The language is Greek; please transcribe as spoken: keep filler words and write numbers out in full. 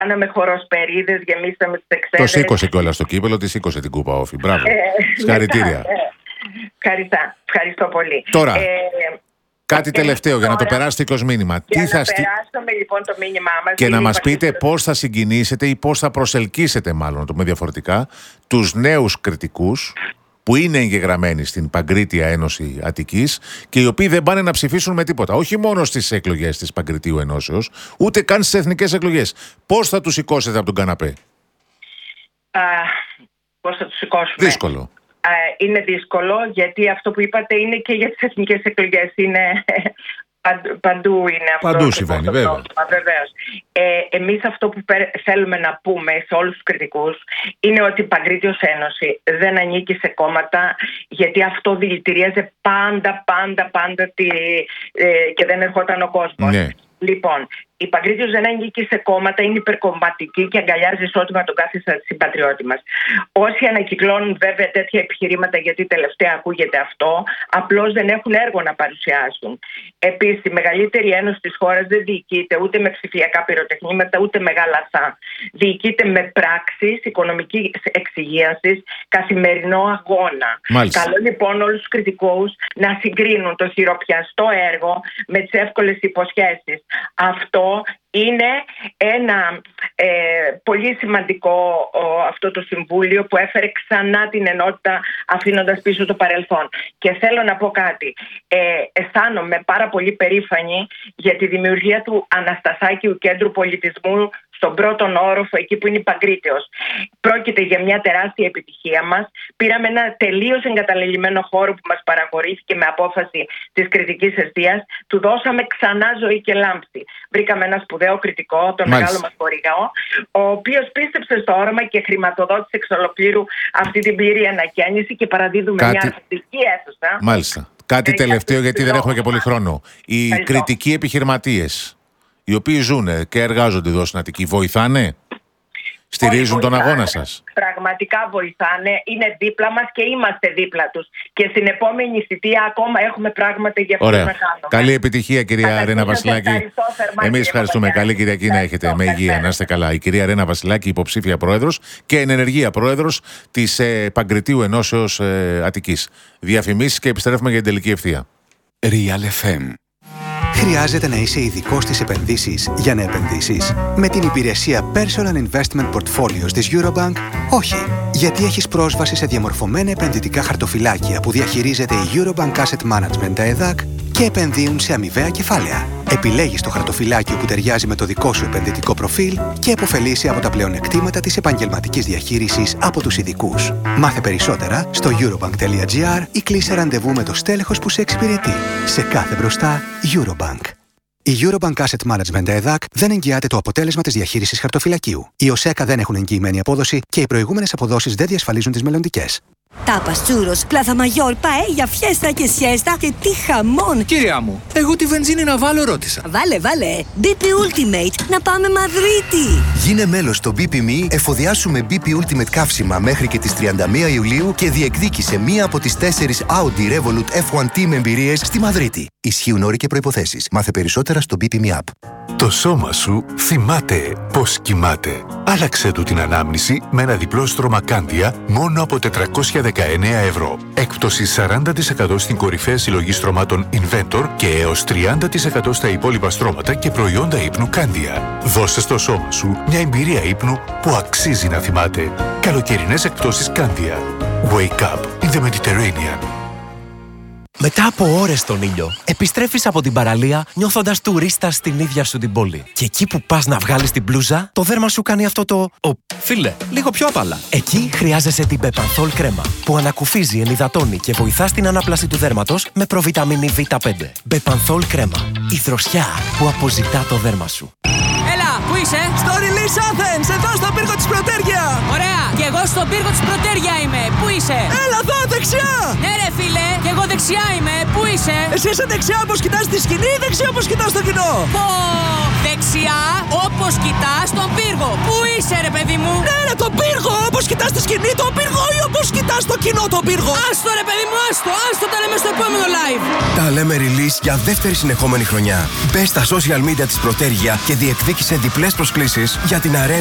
κάναμε χοροσπερίδες, γεμίσαμε τις εξέδρες. Το σήκωσε κιόλας στο κύπελο, τη σήκωσε την κούπα όφη. Μπράβο. Ε, Συγχαρητήρια. Ευχαριστώ, ευχαριστώ πολύ. Τώρα, ε, κάτι τελευταίο για να το περάσετε ως μήνυμα. Για Τι θα να στι... περάσουμε λοιπόν το μήνυμά μας. Και να μας πείτε πώς θα συγκινήσετε ή πώς θα προσελκύσετε, μάλλον το με διαφορετικά, τους νέους κριτικούς που είναι εγγεγραμμένοι στην Παγκρίτια Ένωση Αττικής και οι οποίοι δεν πάνε να ψηφίσουν με τίποτα. Όχι μόνο στις εκλογές της Παγκριτίου Ενώσεως, ούτε καν στις εθνικές εκλογές. Πώς θα τους σηκώσετε από τον καναπέ? Α, πώς θα τους σηκώσουμε? Δύσκολο. Είναι δύσκολο, γιατί αυτό που είπατε είναι και για τις εθνικές εκλογές. Είναι παντού είναι αυτό. Παντού συμβαίνει, βέβαια. Βεβαίως. Ε, εμείς αυτό που θέλουμε να πούμε σε όλους τους κριτικούς είναι ότι η Παγκρίτιος Ένωση δεν ανήκει σε κόμματα, γιατί αυτό δηλητηρίαζε πάντα, πάντα, πάντα τη, ε, και δεν ερχόταν ο κόσμος. Ναι. Λοιπόν, η Παγκρίτιος δεν ανήκει σε κόμματα, είναι υπερκομματική και αγκαλιάζει ισότιμα τον κάθε συμπατριώτη μας. Όσοι ανακυκλώνουν βέβαια τέτοια επιχειρήματα, γιατί τελευταία ακούγεται αυτό, απλώς δεν έχουν έργο να παρουσιάσουν. Επίσης, η μεγαλύτερη ένωση της χώρας δεν διοικείται ούτε με ψηφιακά πυροτεχνήματα, ούτε μεγάλα θα. Διοικείται με πράξεις οικονομικής εξυγίανσης, καθημερινό αγώνα. Μάλιστα. Καλό λοιπόν όλους τους κριτικούς να συγκρίνουν το χειροπιαστό έργο με τις εύκολες υποσχέσεις. Αυτό είναι ένα ε, πολύ σημαντικό ο, αυτό το συμβούλιο που έφερε ξανά την ενότητα αφήνοντας πίσω το παρελθόν. Και θέλω να πω κάτι. Ε, αισθάνομαι πάρα πολύ περήφανη για τη δημιουργία του Αναστασάκιου Κέντρου Πολιτισμού στον πρώτον όροφο, εκεί που είναι η Παγκρίτεως. Πρόκειται για μια τεράστια επιτυχία μας. Πήραμε ένα τελείως εγκαταλελειμμένο χώρο που μας παραχωρήθηκε με απόφαση της κριτικής εστίας. Του δώσαμε ξανά ζωή και λάμψη. Βρήκαμε ένα σπουδαίο κριτικό, τον μεγάλο μας χορηγό, ο οποίος πίστεψε στο όραμα και χρηματοδότησε εξ ολοκλήρου αυτή την πλήρη ανακαίνιση και παραδίδουμε κάτι... μια αρθρωτική αίθουσα. Μάλιστα. Κάτι ε, τελευταίο, γιατί δεν έχουμε και πολύ χρόνο. Οι Ευχαριστώ. κριτικοί επιχειρηματίες, οι οποίοι ζουν και εργάζονται εδώ στην Αττική, βοηθάνε? Στηρίζουν τον αγώνα σας? Πραγματικά βοηθάνε, είναι δίπλα μας και είμαστε δίπλα τους. Και στην επόμενη θητεία ακόμα έχουμε πράγματα για αυτό να κάνουμε. Καλή επιτυχία, κυρία Ρένα Βασιλάκη. Εμείς ευχαριστούμε. Καλή Κυριακή να έχετε, με υγεία, να είστε καλά. Η κυρία Ρένα Βασιλάκη, υποψήφια πρόεδρος και ενεργεία πρόεδρος της ε, Παγκριτίου Ενώσεως ε, Αττικής. Διαφημίσεις και επιστρέφουμε για την τελική ευθεία. Real εφ εμ. Χρειάζεται να είσαι ειδικός στις επενδύσεις για να επενδύσεις? Με την υπηρεσία Personal Investment Portfolios της Eurobank, όχι. Γιατί έχεις πρόσβαση σε διαμορφωμένα επενδυτικά χαρτοφυλάκια που διαχειρίζεται η Eurobank Asset Management ΕΔΑΚ και επενδύουν σε αμοιβαία κεφάλαια. Επιλέγεις το χαρτοφυλάκιο που ταιριάζει με το δικό σου επενδυτικό προφίλ και επωφελείσαι από τα πλεονεκτήματα της επαγγελματικής διαχείρισης από τους ειδικούς. Μάθε περισσότερα στο eurobank τελεία gr ή κλείσε ραντεβού με το στέλεχος που σε εξυπηρετεί. Σε κάθε μπροστά, Eurobank. Η Eurobank Asset Management ΕΔΑΚ δεν εγγυάται το αποτέλεσμα της διαχείρισης χαρτοφυλακίου. Οι ΟΣΕΚΑ δεν έχουν εγγυημένη απόδοση και οι προηγούμενες αποδόσεις δεν διασφαλίζουν τις μελλοντικές. Τάπας, τσούρος, πλάθα μαγιόρ, παέλια, φιέστα και σιέστα και τι χαμόν! Κυρία μου, εγώ τη βενζίνη να βάλω ρώτησα. Βάλε, βάλε! μπι πι Ultimate, να πάμε Μαδρίτη! Γίνε μέλος στο μπι πι μι, εφοδιάσουμε μπι πι Ultimate καύσιμα μέχρι και τις τριάντα μία Ιουλίου και διεκδίκησε μία από τις τέσσερις Audi Revolut εφ ουάν Team εμπειρίες στη Μαδρίτη. Ισχύουν όροι και προϋποθέσεις. Μάθε περισσότερα στο μπι πι εμ App. Το σώμα σου θυμάται πώς κοιμάται. Άλλαξε του την ανάμνηση με ένα διπλό στρώμα Κάνδια μόνο από τετρακόσια δεκαεννέα ευρώ. Έκπτωση σαράντα τοις εκατό στην κορυφαία συλλογή στρωμάτων Inventor και έως τριάντα τοις εκατό στα υπόλοιπα στρώματα και προϊόντα ύπνου Κάνδια. Δώσε στο σώμα σου μια εμπειρία ύπνου που αξίζει να θυμάται. Καλοκαιρινές εκπτώσεις Κάνδια. Wake up in the Mediterranean. Μετά από ώρες στον ήλιο, επιστρέφεις από την παραλία νιώθοντας τουρίστας στην ίδια σου την πόλη. Και εκεί που πας να βγάλεις την μπλούζα, το δέρμα σου κάνει αυτό το... Ο, φίλε, λίγο πιο απαλά. Εκεί χρειάζεσαι την Bepanthol κρέμα, που ανακουφίζει, ενυδατώνει και βοηθά στην ανάπλαση του δέρματος με προβιταμίνη βι πέντε. Bepanthol κρέμα. Η δροσιά που αποζητά το δέρμα σου. Έλα, πού είσαι? Στο Release Athens, εδώ στον πύργο της Πρωτέρια. Ωραία, και εγώ στον πύργο της Πρωτέρια είμαι. Πού είσαι? Έλα εδώ, δεξιά. Ναι ρε φίλε, και εγώ δεξιά είμαι. Πού είσαι? Εσύ είσαι δεξιά όπως κοιτάς τη σκηνή ή δεξιά όπως κοιτάς το κοινό? Πω, δεξιά όπως κοιτάς τον πύργο. Πού είσαι ρε παιδί μου? Ναι ρε, τον πύργο όπως όπως κοιτάς τη σκηνή το πύργο ή όπως κοιτάς το κοινό το πύργο? Άστο ρε παιδί μου, άστο, άστο, τα λέμε στο επόμενο live. Τα λέμε release για δεύτερη συνεχόμενη χρονιά. Μπες στα social media της Πρωτέρια και διεκδίκησε διπλές προσκλήσεις για την αρένα